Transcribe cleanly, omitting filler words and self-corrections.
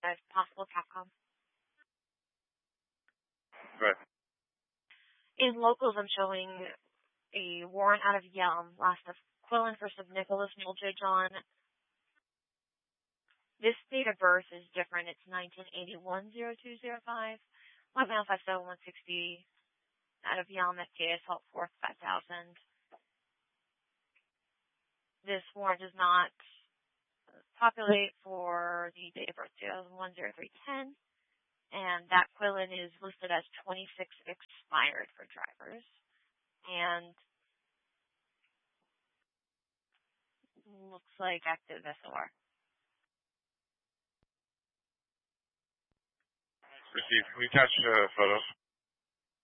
as possible Capcom. Right. In locals, I'm showing a warrant out of Yelm, last of Quillen, first of Nicholas Muljajon. This date of birth is different. It's 1981-0205. 1157-160 out of Yelm, FTA Assault 4th 5000. This warrant does not populate for the date of birth 2001-0310. And that Quillen is listed as 26 expired for drivers. And looks like active SOR. Received. Can we attach photos?